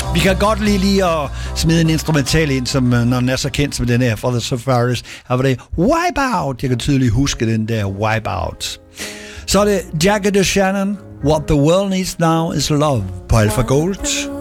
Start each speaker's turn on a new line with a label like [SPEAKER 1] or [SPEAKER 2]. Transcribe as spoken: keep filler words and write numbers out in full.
[SPEAKER 1] Vi kan godt lige lige at smide en instrumental ind, som når den er så kendt som den her fra The Safaris. Her var det Wipeout. Jeg kan tydeligt huske den der Wipeout. Så er det Jagged og Shannon. What the world needs now is love på Alpha Gold.